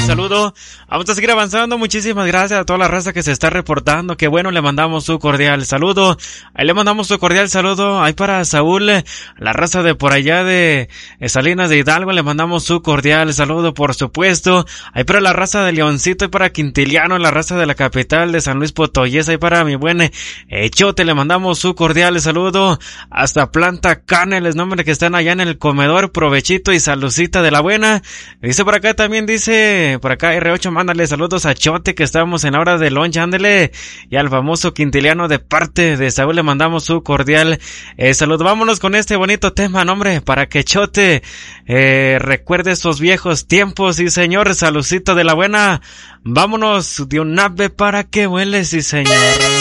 saludo. Vamos a seguir avanzando. Muchísimas gracias a toda la raza que se está reportando. Que bueno, le mandamos su cordial saludo. Ahí le mandamos su cordial saludo. Ahí para Saúl, la raza de por allá de Salinas de Hidalgo, le mandamos su cordial saludo, por supuesto. Ahí para la raza de Leoncito, y para Quintiliano, la raza de la capital de San Luis Potosí. Ahí para mi buen Chote, le mandamos su cordial saludo. Hasta Planta Caneles, nombre que están allá en el comedor. Provechito y saludcita de la buena. Dice por acá también, dice por acá R8, mándale saludos a Chote, que estamos en la hora de lunch, ándele. Y al famoso Quintiliano, de parte de Saúl, le mandamos su cordial saludo. Vámonos con este bonito tema, nombre, para que Chote recuerde esos viejos tiempos. Y señor, saludcita de la buena. Vámonos de un ave para que vuele, sí señor.